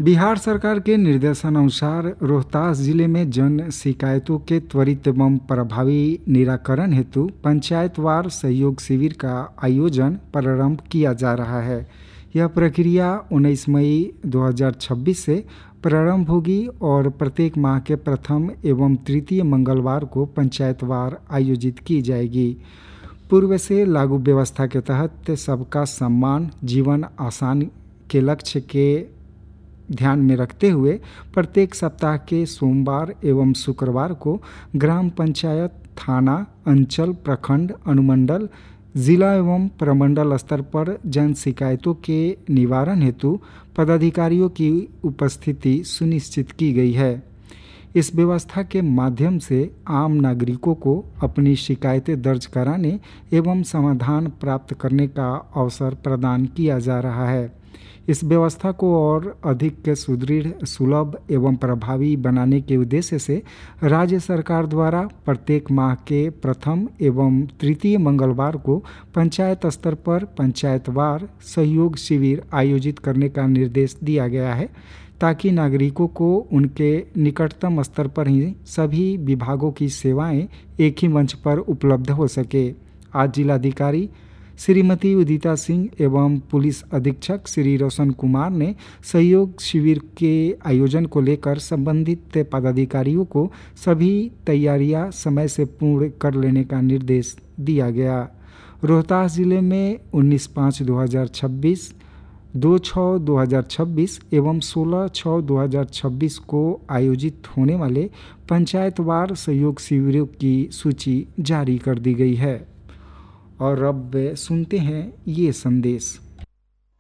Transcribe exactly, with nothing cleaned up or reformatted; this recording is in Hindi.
बिहार सरकार के निर्देशानुसार रोहतास जिले में जन शिकायतों के त्वरित एवं प्रभावी निराकरण हेतु पंचायतवार सहयोग शिविर का आयोजन प्रारंभ किया जा रहा है। यह प्रक्रिया उन्नीस मई दो हज़ार छब्बीस से प्रारंभ होगी और प्रत्येक माह के प्रथम एवं तृतीय मंगलवार को पंचायतवार आयोजित की जाएगी। पूर्व से लागू व्यवस्था के तहत सबका सम्मान जीवन आसान के लक्ष्य के ध्यान में रखते हुए प्रत्येक सप्ताह के सोमवार एवं शुक्रवार को ग्राम पंचायत, थाना, अंचल, प्रखंड, अनुमंडल, जिला एवं प्रमंडल स्तर पर जन शिकायतों के निवारण हेतु पदाधिकारियों की उपस्थिति सुनिश्चित की गई है। इस व्यवस्था के माध्यम से आम नागरिकों को अपनी शिकायतें दर्ज कराने एवं समाधान प्राप्त करने का अवसर प्रदान किया जा रहा है। इस व्यवस्था को और अधिक सुदृढ़, सुलभ एवं प्रभावी बनाने के उद्देश्य से राज्य सरकार द्वारा प्रत्येक माह के प्रथम एवं तृतीय मंगलवार को पंचायत स्तर पर पंचायतवार सहयोग शिविर आयोजित करने का निर्देश दिया गया है, ताकि नागरिकों को उनके निकटतम स्तर पर ही सभी विभागों की सेवाएं एक ही मंच पर उपलब्ध हो सके। आज जिलाधिकारी श्रीमती उदिता सिंह एवं पुलिस अधीक्षक श्री रोशन कुमार ने सहयोग शिविर के आयोजन को लेकर संबंधित पदाधिकारियों को सभी तैयारियां समय से पूर्ण कर लेने का निर्देश दिया गया। रोहतास जिले में उन्नीस पाँच दो हज़ार छब्बीस, दो छः दो हज़ार छब्बीस एवं सोलह छः दो हज़ार छब्बीस को आयोजित होने वाले पंचायतवार सहयोग शिविरों की सूची जारी कर दी गई है। और अब सुनते हैं ये संदेश।